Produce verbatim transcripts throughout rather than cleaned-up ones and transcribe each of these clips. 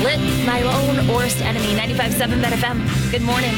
Lit, my own worst enemy, ninety-five point seven Bet F M. Good morning.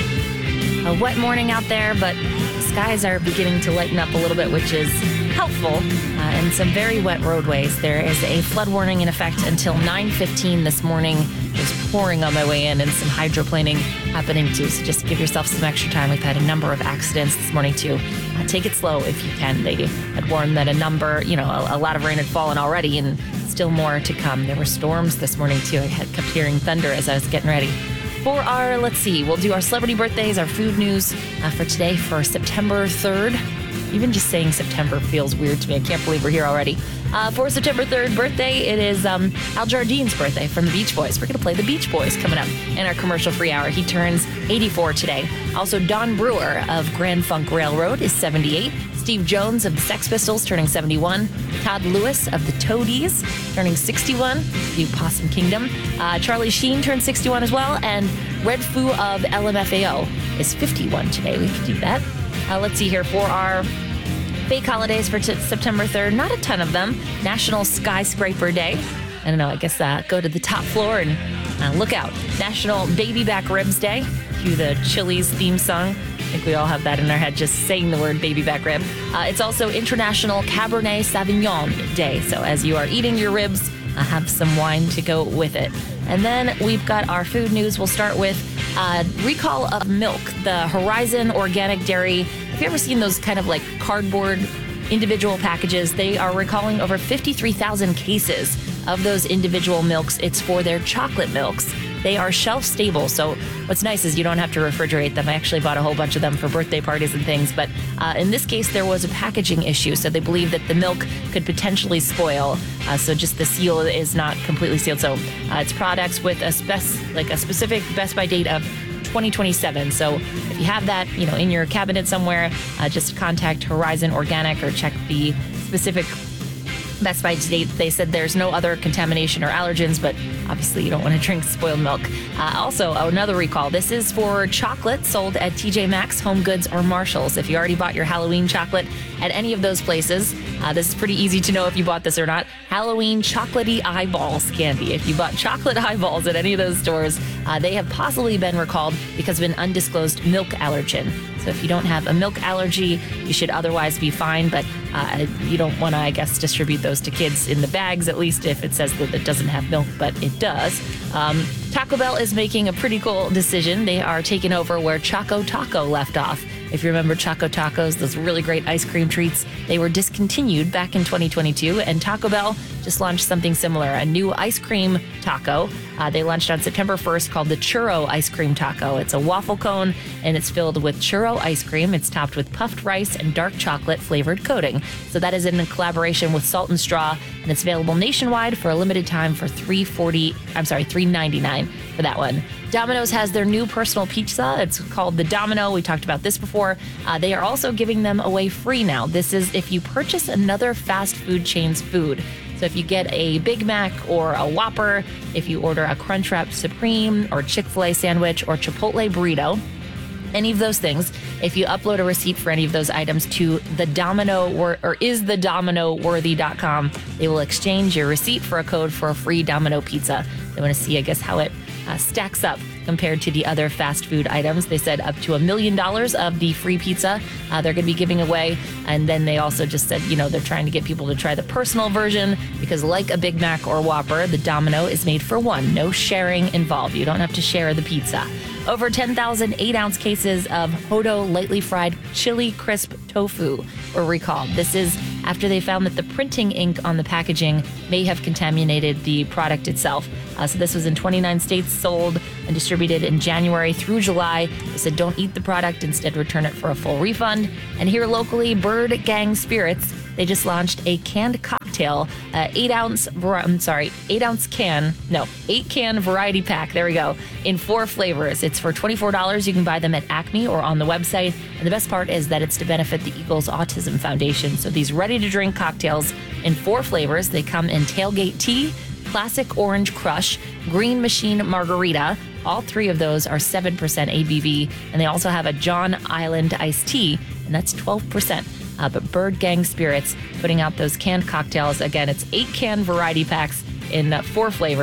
A wet morning out there, but skies are beginning to lighten up a little bit, which is helpful. Uh, and some very wet roadways. There is a flood warning in effect until nine fifteen this morning. It was pouring on my way in, and some hydroplaning happening too. So just give yourself some extra time. We've had a number of accidents this morning too. Uh, take it slow if you can. They had warned that a number, you know, a, a lot of rain had fallen already, and still more to come. There were storms this morning too. I had kept hearing thunder as I was getting ready. For our, let's see, we'll do our celebrity birthdays, our food news uh, for today for September third. Even just saying September feels weird to me. I can't believe we're here already. Uh, for September third birthday, it is um, Al Jardine's birthday from the Beach Boys. We're going to play the Beach Boys coming up in our commercial-free hour. He turns eighty-four today. Also, Don Brewer of Grand Funk Railroad is seventy-eight. Steve Jones of the Sex Pistols turning seventy-one. Todd Lewis of the Toadies turning sixty-one. The Possum Kingdom. Uh, Charlie Sheen turned sixty-one as well. And Red Foo of L M F A O is fifty-one today. We can do that. Uh, let's see here for our fake holidays for t- September third. Not a ton of them. National Skyscraper Day. I don't know. I guess uh, go to the top floor and uh, look out. National Baby Back Ribs Day. Cue the Chili's theme song. I think we all have that in our head, just saying the word baby back rib. Uh, it's also International Cabernet Sauvignon Day. So as you are eating your ribs, uh, have some wine to go with it. And then we've got our food news. We'll start with uh, recall of milk. The Horizon Organic Dairy. Have you ever seen those kind of like cardboard individual packages? They are recalling over fifty-three thousand cases of those individual milks. It's for their chocolate milks. They are shelf stable, so what's nice is you don't have to refrigerate them. I actually bought a whole bunch of them for birthday parties and things, but uh, in this case, there was a packaging issue, so they believe that the milk could potentially spoil. Uh, so just the seal is not completely sealed. So uh, it's products with a spec- like a specific best by date of twenty twenty-seven. So if you have that, you know, in your cabinet somewhere, uh, just contact Horizon Organic or check the specific Best by date. They said there's no other contamination or allergens, but obviously you don't want to drink spoiled milk. Uh, also, another recall. This is for chocolate sold at T J Maxx, Home Goods, or Marshalls. If you already bought your Halloween chocolate at any of those places, uh, this is pretty easy to know if you bought this or not. Halloween chocolatey eyeballs candy. If you bought chocolate eyeballs at any of those stores, uh, they have possibly been recalled because of an undisclosed milk allergen. So if you don't have a milk allergy, you should otherwise be fine, but uh, you don't want to, I guess, distribute those to kids in the bags, at least if it says that it doesn't have milk, but it does. Um, Taco Bell is making a pretty cool decision. They are taking over where Choco Taco left off. If you remember Choco Tacos, those really great ice cream treats, they were discontinued back in twenty twenty-two, and Taco Bell just launched something similar, a new ice cream taco. Uh, they launched on September first called the Churro Ice Cream Taco. It's a waffle cone, and it's filled with churro ice cream. It's topped with puffed rice and dark chocolate flavored coating. So that is in collaboration with Salt and Straw, and it's available nationwide for a limited time for three forty. I'm sorry, three ninety-nine for that one. Domino's has their new personal pizza. It's called the Domino. We talked about this before. Uh, they are also giving them away free now. This is if you purchase another fast food chain's food. So if you get a Big Mac or a Whopper, if you order a Crunchwrap Supreme or Chick-fil-A sandwich or Chipotle burrito, any of those things, if you upload a receipt for any of those items to the Domino or, or is the domino worthy dot com, they will exchange your receipt for a code for a free Domino pizza. They want to see, I guess, how it uh, stacks up compared to the other fast food items. They said up to a million dollars of the free pizza uh, they're going to be giving away. And then they also just said, you know, they're trying to get people to try the personal version because like a Big Mac or Whopper, the Domino is made for one. No sharing involved. You don't have to share the pizza. Over ten thousand eight-ounce cases of Hodo lightly fried chili crisp tofu were recalled. This is after they found that the printing ink on the packaging may have contaminated the product itself. Uh, so this was in twenty-nine states, sold and distributed in January through July. They said don't eat the product, instead return it for a full refund. And here locally, Bird Gang Spirits, they just launched a canned cocktail, uh, eight ounce, I'm sorry, eight ounce can, no, eight can variety pack, there we go, in four flavors. It's for twenty-four dollars. You can buy them at Acme or on the website. And the best part is that it's to benefit the Eagles Autism Foundation. So these ready-to-drink cocktails in four flavors. They come in tailgate tea, classic orange crush, green machine margarita. All three of those are seven percent A B V. And they also have a John Island iced tea, and that's twelve percent. Uh, but Bird Gang Spirits putting out those canned cocktails. Again, it's eight can variety packs in uh, four flavors.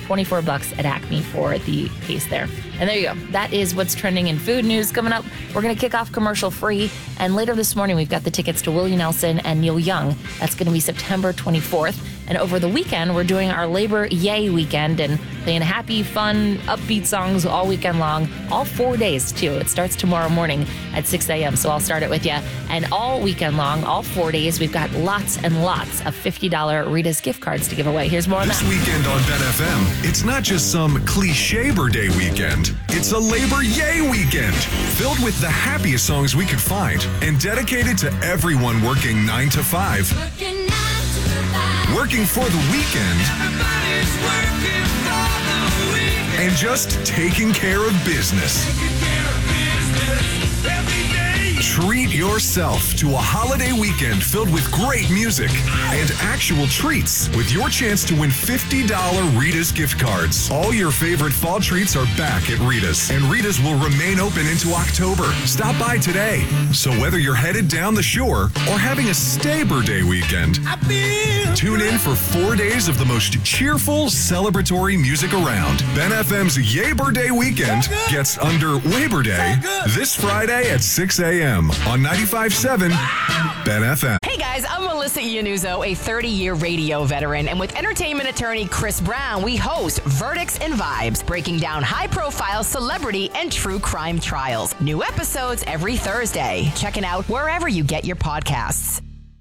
twenty-four bucks at Acme for the case there. And there you go. That is what's trending in food news. Coming up, we're going to kick off commercial free. And later this morning, we've got the tickets to Willie Nelson and Neil Young. That's going to be September twenty-fourth. And over the weekend, we're doing our Labor Yay weekend and playing happy, fun, upbeat songs all weekend long. All four days, too. It starts tomorrow morning at six a.m., so I'll start it with you. And all weekend long, all four days, we've got lots and lots of fifty dollars Rita's gift cards to give away. Here's more on that. This weekend on Ben F M, it's not just some cliche-ber day weekend. It's a Labor Yay weekend, filled with the happiest songs we could find and dedicated to everyone working nine to five. Working nine to five. Working for the weekend. Everybody's working for the weekend. And just taking care of business. Taking care of business every day. Treat yourself to a holiday weekend filled with great music and actual treats with your chance to win fifty dollars Rita's gift cards. All your favorite fall treats are back at Rita's, and Rita's will remain open into October. Stop by today. So whether you're headed down the shore or having a Staber Day weekend, tune in for four days of the most cheerful, celebratory music around. Ben F M's Yaber Day weekend gets under Labor Day this Friday at six a.m. on ninety-five point seven Ben F M. Hey guys, I'm Melissa Iannuzzo, a thirty-year radio veteran, and with entertainment attorney Chris Brown, we host Verdicts and Vibes, breaking down high-profile celebrity and true crime trials. New episodes every Thursday. Check it out wherever you get your podcasts.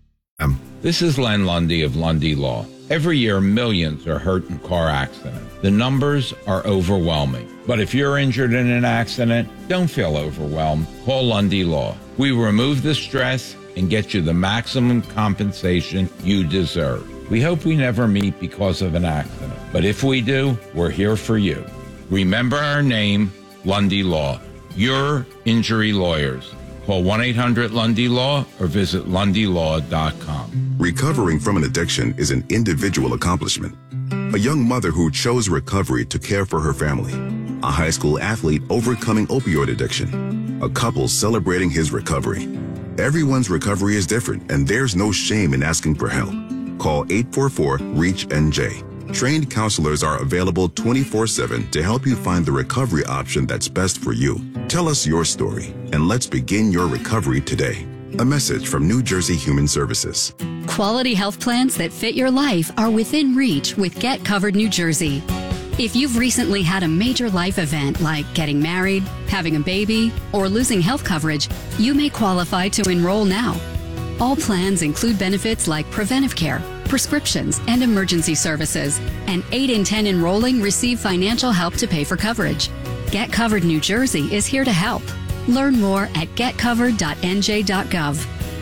This is Len Lundy of Lundy Law. Every year, millions are hurt in car accidents. The numbers are overwhelming. But if you're injured in an accident, don't feel overwhelmed. Call Lundy Law. We remove the stress and get you the maximum compensation you deserve. We hope we never meet because of an accident. But if we do, we're here for you. Remember our name, Lundy Law. Your injury lawyers. Call one eight hundred Lundy Law or visit lundy law dot com. Recovering from an addiction is an individual accomplishment. A young mother who chose recovery to care for her family. A high school athlete overcoming opioid addiction. A couple celebrating his recovery. Everyone's recovery is different, and there's no shame in asking for help. Call eight four four, REACH N J. Trained counselors are available twenty-four seven to help you find the recovery option that's best for you. Tell us your story, and let's begin your recovery today. A message from New Jersey Human Services. Quality health plans that fit your life are within reach with Get Covered New Jersey. If you've recently had a major life event like getting married, having a baby, or losing health coverage, you may qualify to enroll now. All plans include benefits like preventive care, prescriptions, and emergency services, and eight in ten enrolling receive financial help to pay for coverage. Get Covered New Jersey is here to help. Learn more at get covered dot n j dot gov.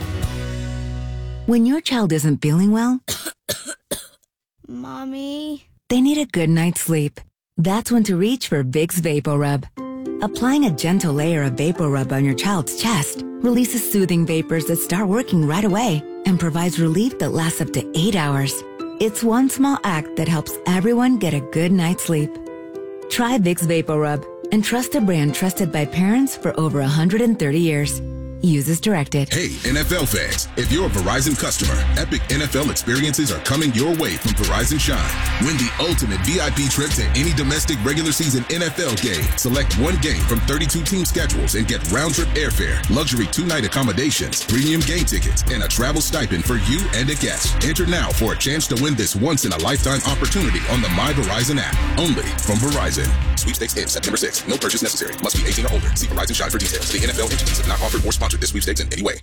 When your child isn't feeling well, Mommy, they need a good night's sleep. That's when to reach for Vicks VapoRub. Applying a gentle layer of VapoRub on your child's chest releases soothing vapors that start working right away and provides relief that lasts up to eight hours. It's one small act that helps everyone get a good night's sleep. Try Vicks VapoRub and trust a brand trusted by parents for over one hundred thirty years. Use as directed. Hey, N F L fans, if you're a Verizon customer, epic N F L experiences are coming your way from Verizon Shine. Win the ultimate V I P trip to any domestic regular season N F L game. Select one game from thirty-two team schedules and get round-trip airfare, luxury two-night accommodations, premium game tickets, and a travel stipend for you and a guest. Enter now for a chance to win this once-in-a-lifetime opportunity on the My Verizon app. Only from Verizon. Sweepstakes ends September sixth. No purchase necessary. Must be eighteen or older. See Verizon Shine for details. The N F L entities have not offered or sponsored this sweepstakes in any way.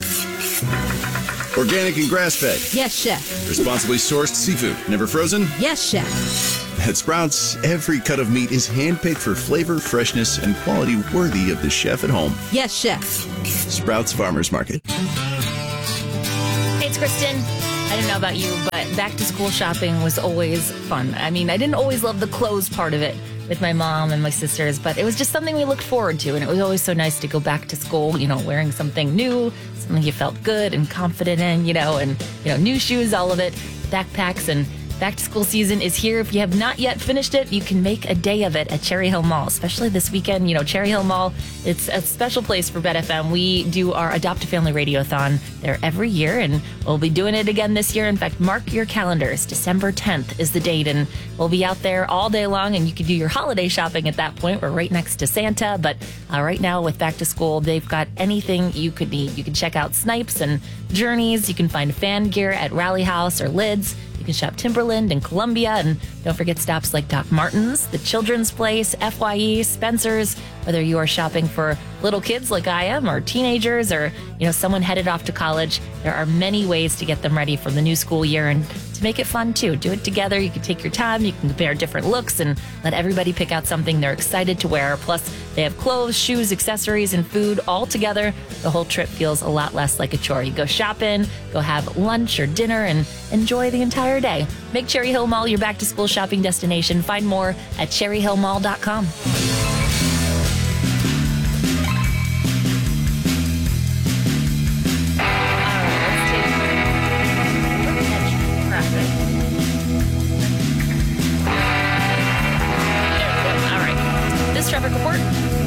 Organic and grass-fed. Yes, chef. Responsibly sourced seafood. Never frozen? Yes, chef. At Sprouts, every cut of meat is handpicked for flavor, freshness, and quality worthy of the chef at home. Yes, chef. Sprouts Farmers Market. Hey, it's Kristen. I don't know about you, but back-to-school shopping was always fun. I mean, I didn't always love the clothes part of it with my mom and my sisters, but it was just something we looked forward to, and it was always so nice to go back to school, you know, wearing something new, something you felt good and confident in, you know, and, you know, new shoes, all of it, backpacks, and Back to school season is here. If you have not yet finished it, you can make a day of it at Cherry Hill Mall, especially this weekend. You know, Cherry Hill Mall, it's a special place for B E T F M. We do our Adopt a Family Radiothon there every year, and we'll be doing it again this year. In fact, mark your calendars. December tenth is the date, and we'll be out there all day long, and you can do your holiday shopping at that point. We're right next to Santa, but uh, right now with back to school, they've got anything you could need. You can check out Snipes and Journeys. You can find fan gear at Rally House or Lids. You can shop Timberland and Columbia, and don't forget stops like Doc Martens, The Children's Place, F Y E, Spencer's. Whether you are shopping for little kids like I am, or teenagers, or you know someone headed off to college, there are many ways to get them ready for the new school year and to make it fun too. Do it together. You can take your time. You can compare different looks and let everybody pick out something they're excited to wear. Plus, they have clothes, shoes, accessories, and food all together. The whole trip feels a lot less like a chore. You go shopping, go have lunch or dinner, and enjoy the entire day. Make Cherry Hill Mall your back to school shopping destination. Find more at cherry hill mall dot com. Traffic report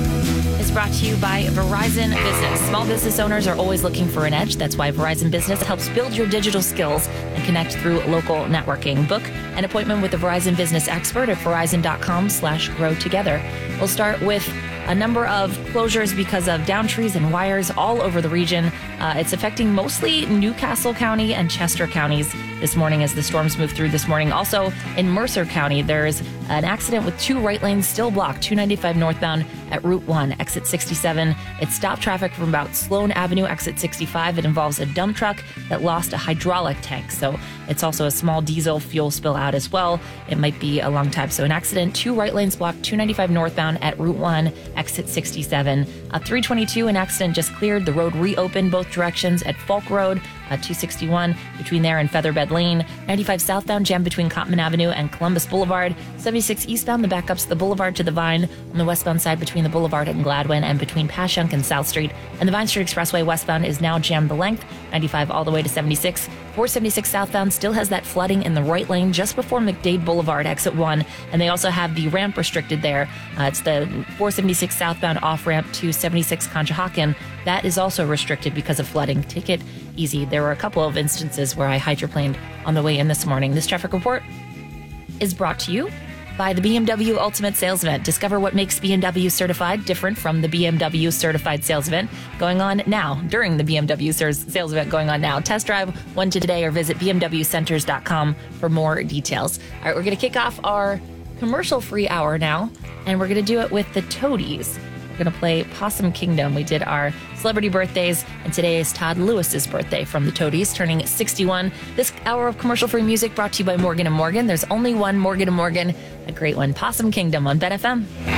is brought to you by Verizon Business. Small business owners are always looking for an edge. That's why Verizon Business helps build your digital skills and connect through local networking. Book an appointment with a Verizon Business expert at verizon dot com slash grow together. We'll start with a number of closures because of down trees and wires all over the region. Uh, it's affecting mostly Newcastle County and Chester counties this morning as the storms move through this morning. Also in Mercer County, there's an accident with two right lanes still blocked, two ninety-five northbound at Route one, exit sixty-seven. It stopped traffic from about Sloan Avenue, exit sixty-five. It involves a dump truck that lost a hydraulic tank. So it's also a small diesel fuel spill out as well. It might be a long time. So an accident, two right lanes blocked, two ninety-five northbound at Route one, exit sixty-seven. Uh, three twenty-two, an accident just cleared. The road reopened both directions at Falk Road, uh, two sixty-one between there and Featherbed Lane. ninety-five southbound jammed between Cottman Avenue and Columbus Boulevard. seventy-six eastbound, the backups the Boulevard to the Vine. On the westbound side between the Boulevard and Gladwin and between Passyunk and South Street. And the Vine Street Expressway westbound is now jammed the length. ninety-five all the way to seventy-six. four seventy-six southbound still has that flooding in the right lane just before McDade Boulevard, exit one. And they also have the ramp restricted there. Uh, it's the four seventy-six southbound off-ramp to seventy-six Conshohocken. That is also restricted because of flooding. Take it easy. There were a couple of instances where I hydroplaned on the way in this morning. This traffic report is brought to you by the B M W Ultimate Sales Event. Discover what makes B M W Certified different from the B M W Certified Sales Event going on now, during the B M W Sales Event going on now. Test drive one today or visit b m w centers dot com for more details. All right, we're going to kick off our commercial-free hour now, and we're going to do it with the Toadies. We're going to play Possum Kingdom. We did our celebrity birthdays, and today is Todd Lewis's birthday from the Toadies, turning sixty-one. This hour of commercial-free music brought to you by Morgan and Morgan. There's only one Morgan and Morgan, a great one. Possum Kingdom on B E T F M.